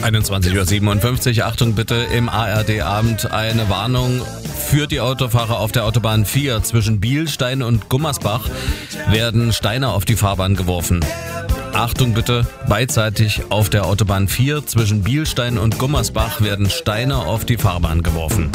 21:57 Uhr. Achtung bitte, im ARD-Abend eine Warnung für die Autofahrer auf der Autobahn 4. Zwischen Bielstein und Gummersbach werden Steine auf die Fahrbahn geworfen. Achtung bitte, beidseitig auf der Autobahn 4 zwischen Bielstein und Gummersbach werden Steine auf die Fahrbahn geworfen.